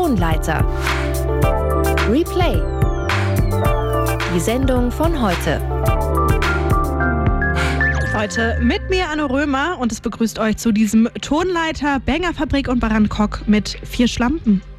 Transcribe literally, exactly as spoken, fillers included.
Tonleiter. Replay. Die Sendung von heute. Heute mit mir Anne Römer und es begrüßt euch zu diesem Tonleiter Banger Fabrik und Baran Kock mit vier Schlampen.